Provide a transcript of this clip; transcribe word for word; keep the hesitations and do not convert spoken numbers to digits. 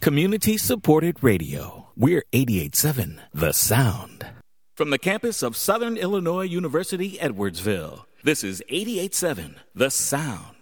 Community-supported radio. We're eighty-eight point seven The Sound. From the campus of Southern Illinois University, Edwardsville, this is eighty-eight point seven The Sound.